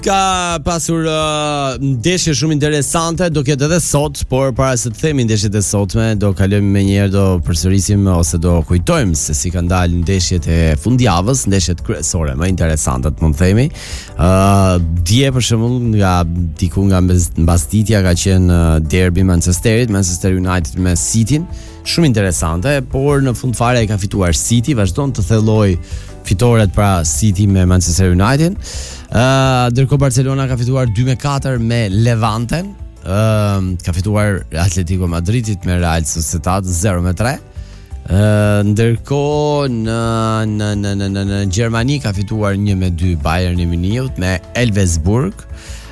Ka pasur ndeshje shumë interesante, do ketë edhe sot, por para se të themi ndeshjet e sotme, do kalojmë menjëherë, do përsërisim ose do kujtojmë se si kanë dalë ndeshjet e fundjavës, ndeshjet kryesore më interesante, mund të themi. Dje për shembull nga mbasditja ka qenë derbi Manchester United me City, shumë interesante, por në fund fare e ka fituar City, vazhdon të thelloj fitoret pra City me Manchester United. Ndërkohë Barcelona ka fituar 2-4 me Levanten, ka fituar Atletico Madridit me Real Sociedad 0-3. Ndërkohë në Gjermani ka fituar 1-2 Bayern Munich me Elversburg.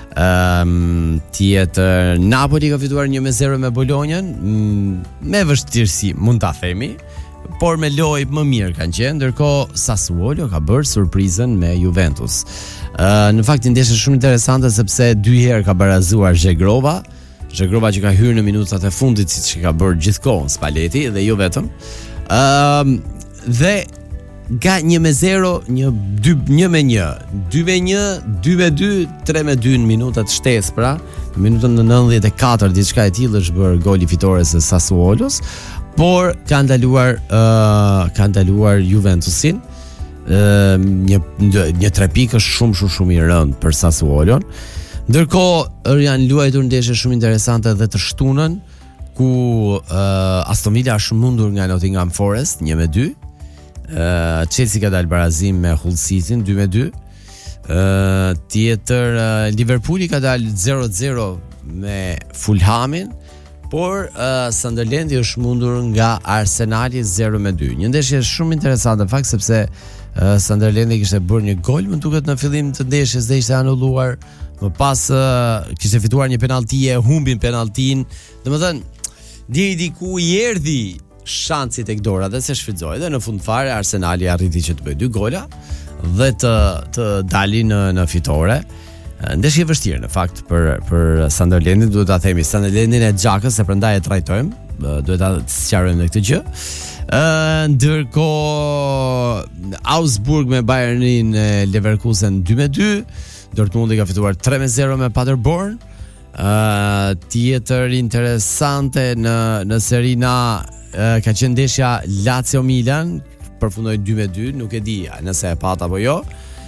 Tjetër Napoli ka fituar 1-0 me Bologna, me vështirësi mund ta themi, por me lojë më mirë kanë qenë. Ndërkohë Sassuolo ka bërë surprizën me Juventus. Në fakt ndeshje shumë interesante sepse 2 herë ka barazuar Zhegrova që ka hyrë në minutat e fundit siç ka bërë gjithkohon Spalletti dhe jo vetëm. Dhe nga 1-0, 1-1, 2-1, 2-2, 3-2 në minutat shtesë, pra në minutën 94 diçka e tillë është bërë goli fitores së Sassuolos, por kanë ndaluar Juventusin. Një 3 pikë shumë i rënd për Sassuolon. Ndërkohë janë luajtur ndeshje shumë interesante edhe të shtunën, ku Aston Villa është mundur nga Nottingham Forest 1-2. Chelsea ka dalë barazim me Hull City 2-2. Tjetër Liverpooli ka dalë 0-0 me Fulhamin, por Sunderlandi është mundur nga Arsenali 0-2. Një ndeshje shumë interesante në fakt, sepse Sunderlandi kishte bërë një gol, më duket në fillim të ndeshjes dhe ishte anulluar. Më pas kishte fituar një penallti, e humbin penalltin. Domethënë, diku i erdhi shansi tek dora dhe se shfrytzoi, dhe në fund fare Arsenali arriti që të bëjë 2 gola dhe të dalin në fitore. Ndeshje e vështirë në fakt për Sunderlandin, duhet ta themi, Sunderlandin e Xhakës, se prandaj e trajtojmë, duhet ta sqarojmë këtë gjë. Ndërkohë Augsburg me Bayernin e Leverkusen 2-2, Dortmundi ka fituar 3-0 me Paderborn. Tjetër interesante në Serie A ka qenë ndeshja Lazio Milan, përfundoi 2-2, nuk e di nëse e pat apo jo.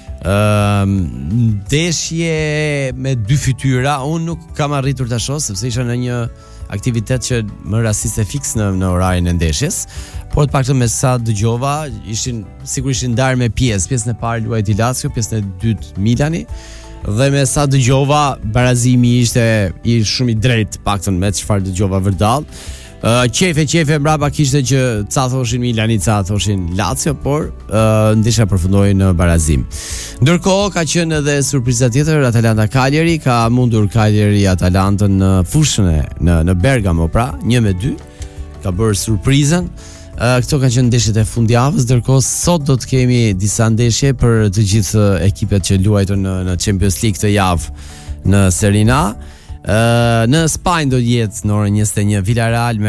Ndeshje me 2 fytyra, unë nuk kam arritur ta shoh sepse isha në një aktivitet që më rasiste fiks në orarin e ndeshjes, por të paktën me sa dëgjova, ishin ndarë me pjesën e parë luajti Lazio, pjesën e dytë Milani, dhe me sa dëgjova barazimi ishte shumë i drejtë, paktën me çfarë dëgjova vërdall. Qefe mbrapa kishte që ca thoshin Milani, ca thoshin Lazio, por ndeshja përfundoi në barazim. Ndërkohë ka qenë edhe surpriza tjetër, Atalanta Cagliari, ka mundur Cagliari Atalantën në fushën në Bergamo, pra 1-2, ka bërë surprizën. Këto kanë qenë ndeshjet e fundjavës, ndërkohë sot do të kemi disa ndeshje për të gjithë ekipet që luajtën në Champions League këtë javë në Serie A. Në Spanjë do jetë në orën 21 Villarreal